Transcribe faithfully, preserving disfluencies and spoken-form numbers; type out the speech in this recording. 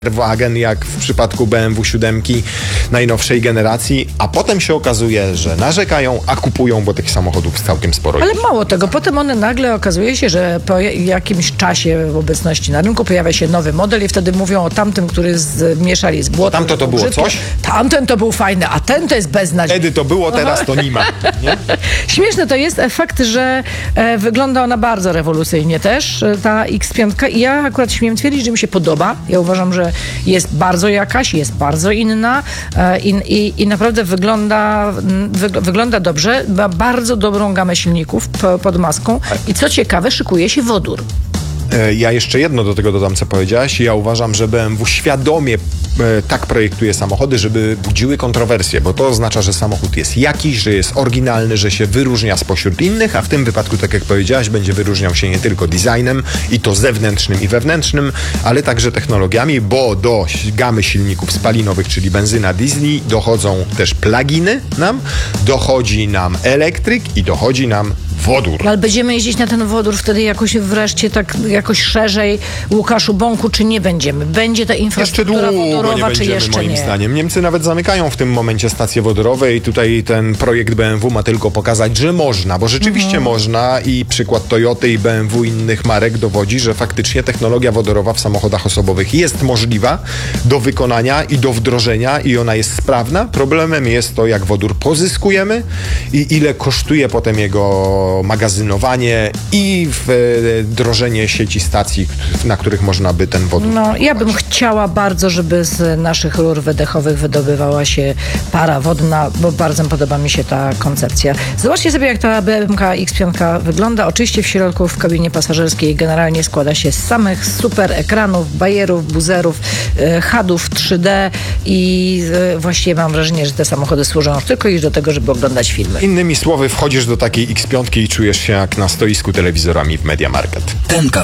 wagen, jak w przypadku B M W siedem najnowszej generacji, a potem się okazuje, że narzekają, a kupują, bo tych samochodów całkiem sporo Ale jest. mało tego, potem one nagle okazuje się, że po jakimś czasie obecności na rynku pojawia się nowy model i wtedy mówią o tamtym, który zmieszali z błotem. Tamto to było coś? Tamten to był fajny, a ten to jest beznadziejny. Wtedy to było, teraz to nie ma. Nie? Śmieszne to jest fakt, że e, wygląda ona bardzo rewolucyjnie też, e, ta X pięć, i ja akurat śmiem twierdzić, że mi się podoba. Ja uważam, że jest bardzo jakaś, jest bardzo inna e, i, i, i naprawdę wygląda, wy, wygląda dobrze. Ma bardzo dobrą gamę silników p, pod maską i co ciekawe, szykuje się wodór. Ja jeszcze jedno do tego dodam, co powiedziałaś. Ja uważam, że B M W świadomie e, tak projektuje samochody, żeby budziły kontrowersje, bo to oznacza, że samochód jest jakiś, że jest oryginalny, że się wyróżnia spośród innych, a w tym wypadku, tak jak powiedziałaś, będzie wyróżniał się nie tylko designem, i to zewnętrznym i wewnętrznym, ale także technologiami, bo do gamy silników spalinowych, czyli benzyna, diesli, dochodzą też pluginy nam, dochodzi nam elektryk i dochodzi nam wodór. Ale będziemy jeździć na ten wodór wtedy jakoś wreszcie tak jakoś szerzej, Łukaszu Bąku, czy nie będziemy? Będzie ta Jeszcze infrastruktura długo wodorowa, nie czy będziemy, jeszcze moim nie? zdaniem. Niemcy nawet zamykają w tym momencie stacje wodorowe i tutaj ten projekt B M W ma tylko pokazać, że można, bo rzeczywiście Mhm. można, i przykład Toyoty i B M W i innych marek dowodzi, że faktycznie technologia wodorowa w samochodach osobowych jest możliwa do wykonania i do wdrożenia i ona jest sprawna. Problemem jest to, jak wodór pozyskujemy i ile kosztuje potem jego magazynowanie i wdrożenie sieci stacji, na których można by ten wodór... No, ja bym chciała bardzo, żeby z naszych rur wydechowych wydobywała się para wodna, bo bardzo podoba mi się ta koncepcja. Zobaczcie sobie, jak ta B M K X pięć wygląda. Oczywiście w środku, w kabinie pasażerskiej generalnie składa się z samych super ekranów, bajerów, buzerów, e, hadów trzy D i e, właściwie mam wrażenie, że te samochody służą już tylko już do tego, żeby oglądać filmy. Innymi słowy, wchodzisz do takiej X pięć i czujesz się jak na stoisku telewizorami w Media Market. Ten